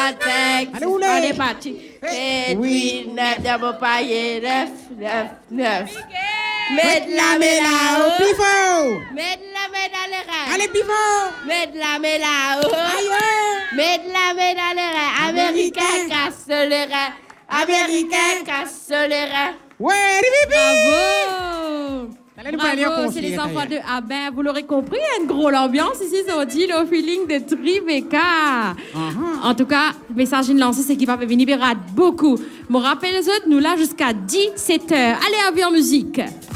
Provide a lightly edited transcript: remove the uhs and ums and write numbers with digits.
Allez, où On est parti. Et Oui. puis, neuf de mon paillet, neuf. Mets de la méla, Plus fort. mets de la méla dans les reins. Allez, plus fort. Mets de la méla, Aïe. mets de la méla dans les reins. Américain Américain. casse les reins. Américain casse les reins. Ouais, ribibi. Bravo! Allez, nous parler au Bravo, c'est conseiller, les enfants de d'ailleurs. Abin. Vous l'aurez compris, il y a une grosse ambiance ici sur le au feeling de Tribeca. En tout cas, le message de lancé, c'est qu'il va venir beaucoup. Je rappelle les autres, nous là jusqu'à 17h. Allez, avion musique.